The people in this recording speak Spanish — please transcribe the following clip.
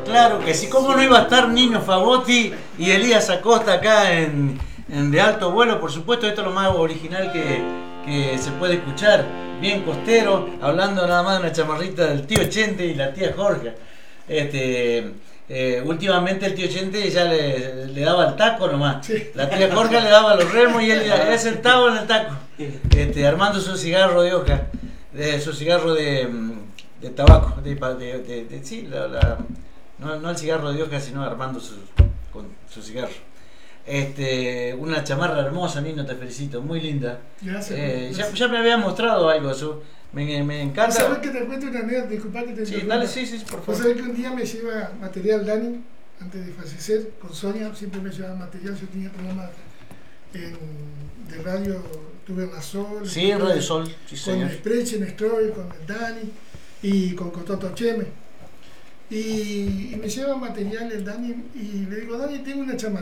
Claro que sí, ¿cómo no iba a estar Nino Favotti y Elías Acosta acá en De Alto Vuelo? Por supuesto, esto es lo más original que se puede escuchar. Bien costero, hablando nada más de una chamarrita del tío Chente y la tía Jorge. Últimamente el tío Chente ya le daba el taco nomás. Sí. La tía Jorge le daba los remos y él sentado en el taco. Armando su cigarro de hoja, su cigarro de tabaco, sí, no el cigarro de hoja, sino armando su cigarro. Una chamarra hermosa, Nino, te felicito, muy linda. Gracias. Ya me había mostrado algo eso. Me encanta. ¿Sabes que te cuento una anécdota? Disculpa que te Sí, dale, sí, por favor. ¿Sabes que un día me lleva material Dani, antes de fallecer, con Sonia, siempre me llevaba material? Yo tenía programas de radio, tuve en la Sol. Sí, en Radio Sol, sí, señor. Con Sprechen, Stroy, con el Dani y con Cototo Cheme. Y me lleva material el Dani y le digo, Dani, tengo una chamarra.